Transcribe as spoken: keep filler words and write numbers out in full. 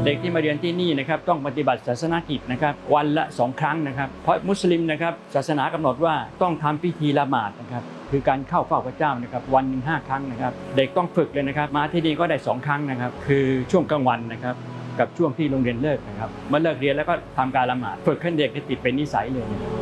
เด็กที่มาเรียนที่นี่นะครับต้องปฏิบัติศาสนกิจนะครับวันละสองครั้งนะครับเพราะมุสลิมนะครับศาสนากำหนดว่าต้องทำพิธีละหมาดนะครับคือการเข้าเฝ้าพระเจ้านะครับวันหนึ่งห้าครั้งนะครับเด็กต้องฝึกเลยนะครับมาที่นี่ก็ได้สองครั้งนะครับคือช่วงกลางวันนะครับกับช่วงที่โรงเรียนเลิกนะครับเมื่อเลิกเรียนแล้วก็ทำการละหมาดฝึกให้เด็กติดเป็นนิสัยเลย